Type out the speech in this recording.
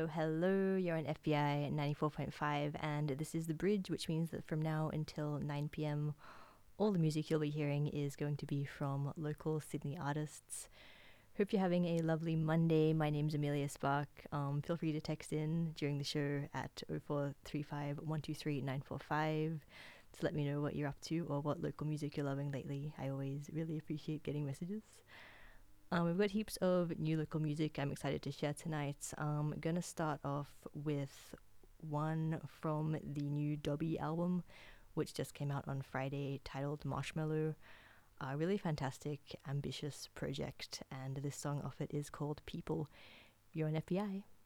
hello. You're on FBI 94.5, and this is The Bridge, which means that from now until 9 pm, all the music you'll be hearing is going to be from local Sydney artists. Hope you're having a lovely Monday. My name's Amelia Spark. Feel free to text in during the show at 0435 123 945 to let me know what you're up to or what local music you're loving lately. I always really appreciate getting messages. We've got heaps of new local music I'm excited to share tonight. I'm gonna start off with one from the new Dobby album, which just came out on Friday, titled Marshmallow. A really fantastic, ambitious project, and this song off it is called People. You're on FBI.